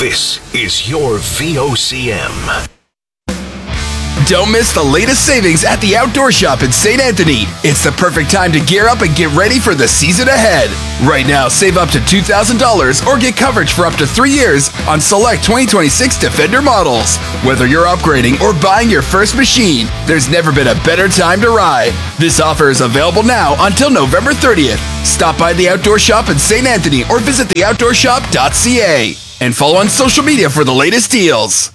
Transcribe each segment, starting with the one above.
This is your VOCM. Don't miss the latest savings at the Outdoor Shop in St. Anthony. It's the perfect time to gear up and get ready for the season ahead. Right now, save up to $2,000 or get coverage for up to 3 years on select 2026 Defender models. Whether you're upgrading or buying your first machine, there's never been a better time to ride. This offer is available now until November 30th. Stop by the Outdoor Shop in St. Anthony or visit theoutdoorshop.ca and follow on social media for the latest deals.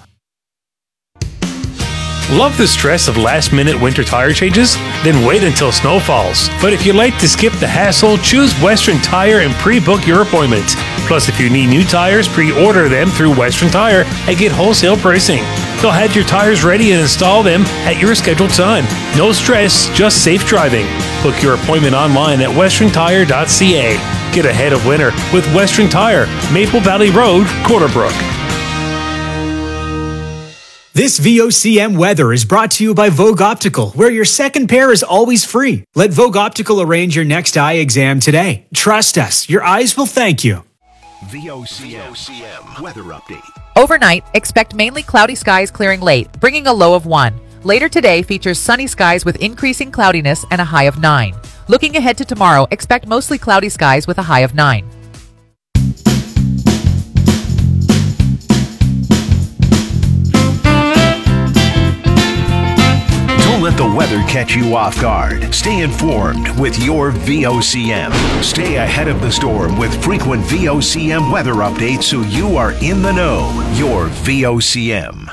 Love the stress of last-minute winter tire changes? Then wait until snow falls. But if you like to skip the hassle, choose Western Tire and pre-book your appointment. Plus, if you need new tires, pre-order them through Western Tire and get wholesale pricing. They'll have your tires ready and install them at your scheduled time. No stress, just safe driving. Book your appointment online at westerntire.ca. Get ahead of winter with Western Tire, Maple Valley Road, Corner Brook. This VOCM weather is brought to you by Vogue Optical, where your second pair is always free. Let Vogue Optical arrange your next eye exam today. Trust us, your eyes will thank you. VOCM weather update. Overnight, expect mainly cloudy skies clearing late, bringing a low of 1. Later today features sunny skies with increasing cloudiness and a high of 9. Looking ahead to tomorrow, expect mostly cloudy skies with a high of 9. Let the weather catch you off guard. Stay informed with your VOCM. Stay ahead of the storm with frequent VOCM weather updates so you are in the know. Your VOCM.